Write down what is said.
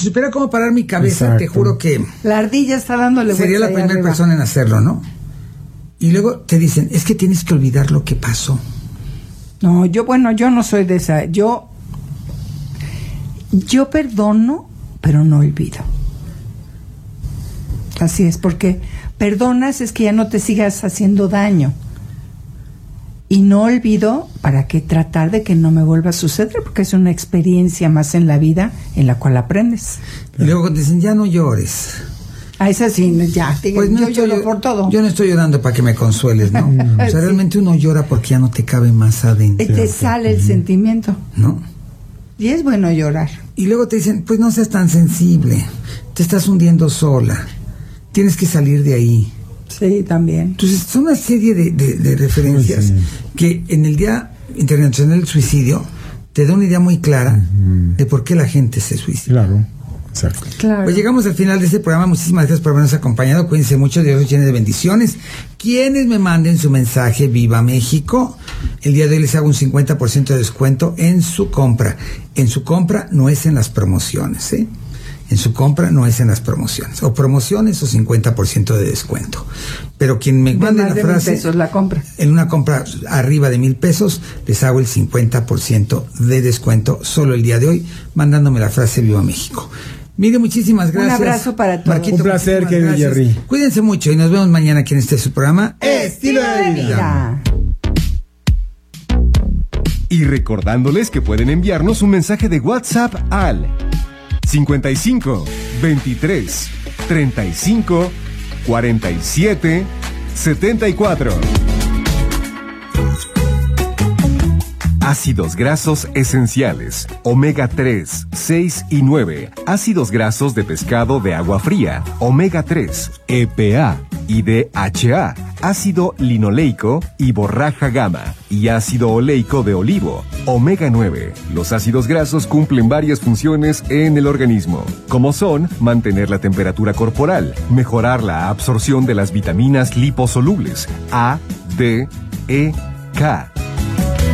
Si supiera cómo parar mi cabeza, Exacto. te juro que La ardilla está dándole vueltas. sería la ahí primera arriba. persona en hacerlo, ¿no? Y luego te dicen, es que tienes que olvidar lo que pasó. No, yo no soy de esa. Yo perdono, pero no olvido. Así es, porque perdonas es que ya no te sigas haciendo daño. Y no olvido, ¿para qué tratar de que no me vuelva a suceder? Porque es una experiencia más en la vida en la cual aprendes. Y luego te dicen, ya no llores. A esa sí, ya, Pues no yo estoy lloro por todo. Yo no estoy llorando para que me consueles, ¿no? O sea, Sí. realmente uno llora porque ya no te cabe más adentro, Te sale el sentimiento. ¿no? Y es bueno llorar. Y luego te dicen, pues no seas tan sensible, te estás hundiendo sola, tienes que salir de ahí. Sí, también. Entonces, son una serie de referencias que en el Día Internacional del Suicidio te da una idea muy clara de por qué la gente se suicida. Claro, exacto. Claro. Pues llegamos al final de este programa. Muchísimas gracias por habernos acompañado. Cuídense mucho, Dios los llene de bendiciones. Quienes me manden su mensaje Viva México, el día de hoy les hago un 50% de descuento en su compra. En su compra, no es en las promociones, ¿eh? En su compra no es en las promociones. O promociones o 50% de descuento. Pero quien me mande más la de frase... 1,000 pesos la compra. En una compra arriba de 1,000 pesos, les hago el 50% de descuento solo el día de hoy, mandándome la frase Viva México. Mire, muchísimas gracias. Un abrazo para todos. Marquito, Un placer, muchísimas querido gracias. Jerry. Cuídense mucho y nos vemos mañana aquí en su programa Estilo de Vida. Y recordándoles que pueden enviarnos un mensaje de WhatsApp al 55 23 35 47 74. Ácidos grasos esenciales, omega 3, 6 y 9, ácidos grasos de pescado de agua fría, omega 3, EPA y DHA, ácido linoleico y borraja gamma y ácido oleico de olivo, omega 9. Los ácidos grasos cumplen varias funciones en el organismo, como son mantener la temperatura corporal, mejorar la absorción de las vitaminas liposolubles A, D, E, K,